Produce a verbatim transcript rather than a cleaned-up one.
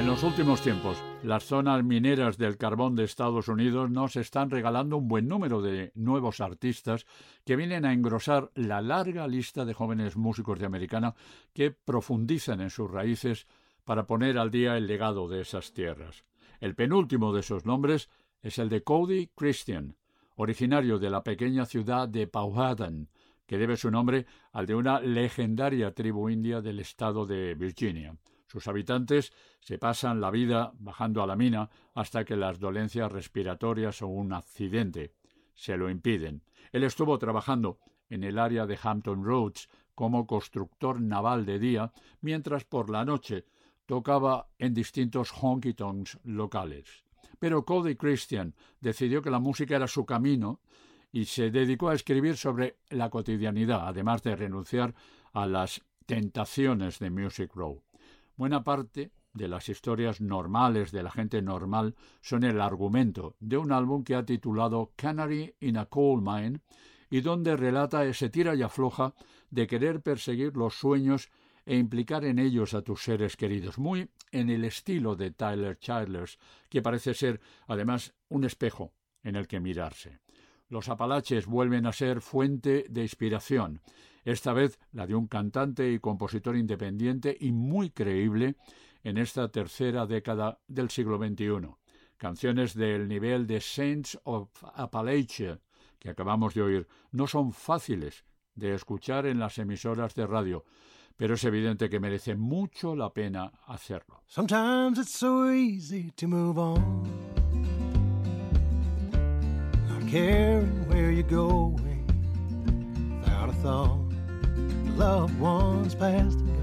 los últimos tiempos, las zonas mineras del carbón de Estados Unidos nos están regalando un buen número de nuevos artistas que vienen a engrosar la larga lista de jóvenes músicos de Americana que profundizan en sus raíces para poner al día el legado de esas tierras. El penúltimo de esos nombres es el de Cody Christian, originario de la pequeña ciudad de Powhatan, que debe su nombre al de una legendaria tribu india del estado de Virginia. Sus habitantes se pasan la vida bajando a la mina hasta que las dolencias respiratorias o un accidente se lo impiden. Él estuvo trabajando en el área de Hampton Roads como constructor naval de día, mientras por la noche tocaba en distintos honky-tonks locales. Pero Cody Christian decidió que la música era su camino y se dedicó a escribir sobre la cotidianidad, además de renunciar a las tentaciones de Music Row. Buena parte de las historias normales de la gente normal son el argumento de un álbum que ha titulado Canary in a Coal Mine y donde relata ese tira y afloja de querer perseguir los sueños e implicar en ellos a tus seres queridos, muy en el estilo de Tyler Childers, que parece ser, además, un espejo en el que mirarse. Los Apalaches vuelven a ser fuente de inspiración, esta vez la de un cantante y compositor independiente y muy creíble en esta tercera década del siglo veintiuno. Canciones del nivel de Saints of Appalachia, que acabamos de oír, no son fáciles de escuchar en las emisoras de radio, pero es evidente que merece mucho la pena hacerlo. Sometimes it's so easy to move on, not caring where you're going, without a thought. Loved ones past and